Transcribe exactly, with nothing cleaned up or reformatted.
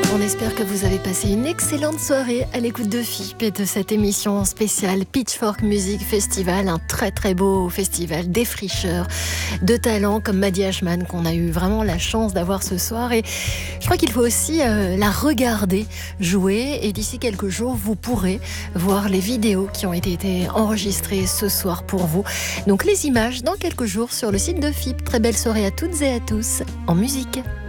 On espère que vous avez passé une excellente soirée à l'écoute de F I P et de cette émission spéciale Pitchfork Music Festival, un très très beau festival défricheur de talents comme Maddy Ashman qu'on a eu vraiment la chance d'avoir ce soir. Et je crois qu'il faut aussi euh, la regarder jouer, et d'ici quelques jours vous pourrez voir les vidéos qui ont été, été enregistrées ce soir pour vous. Donc les images dans quelques jours sur le site de F I P. Très belle soirée à toutes et à tous en musique.